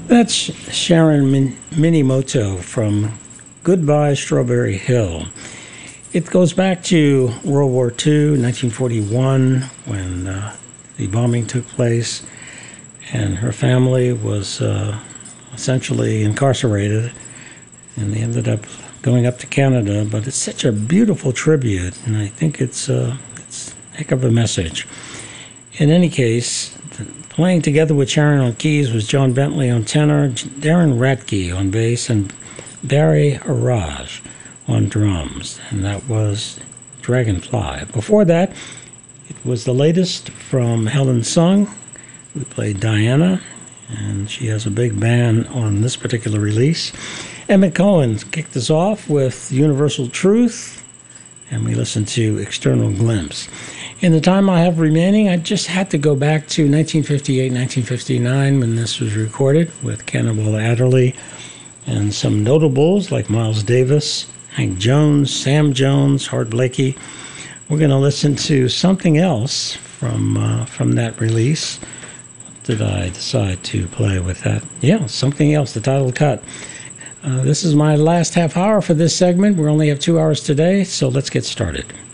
That's Sharon Minimoto from Goodbye Strawberry Hill. It goes back to World War II, 1941, when the bombing took place, and her family was essentially incarcerated, and they ended up going up to Canada. But it's such a beautiful tribute, and I think it's a heck of a message. In any case, playing together with Sharon on keys was John Bentley on tenor, Darren Ratke on bass, and Barry Araj on drums, and that was Dragonfly. Before that, it was the latest from Helen Sung. We played Diana, and she has a big band on this particular release. Emmett Cohen kicked us off with Universal Truth, and we listened to External Glimpse. In the time I have remaining, I just had to go back to 1958, 1959 when this was recorded with Cannibal Adderley and some notables like Miles Davis, Hank Jones, Sam Jones, Hart Blakey. We're going to listen to something else from that release. What did I decide to play with that? Yeah, something else, the title cut. This is my last half hour for this segment. We only have 2 hours today, so let's get started.